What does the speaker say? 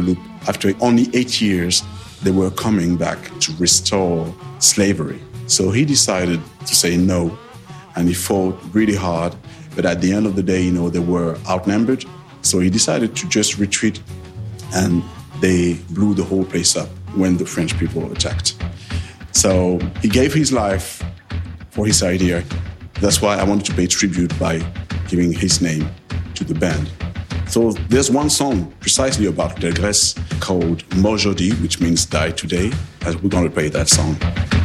Guadeloupe, after only 8 years, they were coming back to restore slavery. So he decided to say no, and he fought really hard. But at the end of the day, they were outnumbered. So he decided to just retreat, and they blew the whole place up when the French people attacked. So he gave his life for his idea. That's why I wanted to pay tribute by giving his name to the band. So there's one song precisely about Delgrès called Mort Jeudi, which means die today, and we're going to play that song.